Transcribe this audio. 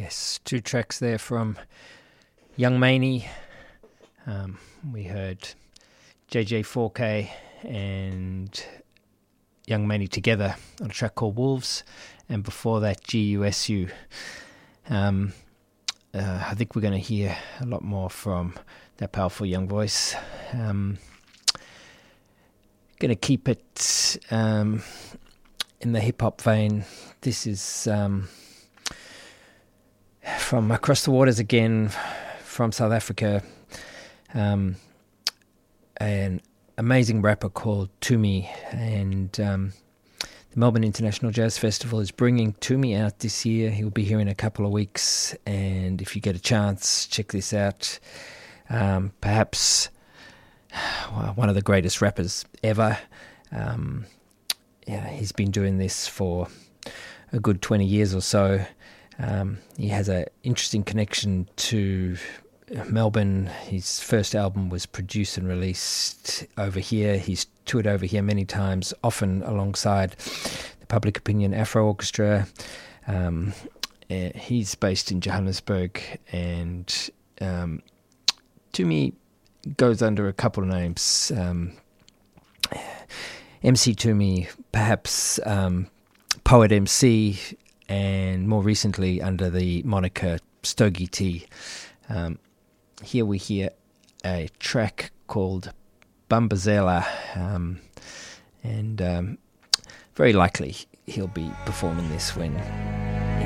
Yes, two tracks there from Young Maney. We heard JJ4K and Young Maney together on a track called Wolves, and before that GUSU. I think we're going to hear a lot more from that powerful young voice. Going to keep it in the hip-hop vein. This is from across the waters again, from South Africa. An amazing rapper called Tumi, and the Melbourne International Jazz Festival is bringing Tumi out this year. He'll be here in a couple of weeks, and if you get a chance, check this out. Perhaps one of the greatest rappers ever. He's been doing this for a good 20 years or so. He has an interesting connection to Melbourne. His first album was produced and released over here. He's toured over here many times, often alongside the Public Opinion Afro Orchestra. He's based in Johannesburg, and Tumi goes under a couple of names. MC Tumi, perhaps Poet MC, and more recently under the moniker Stogie T. Here we hear a track called Bambazela, and very likely he'll be performing this when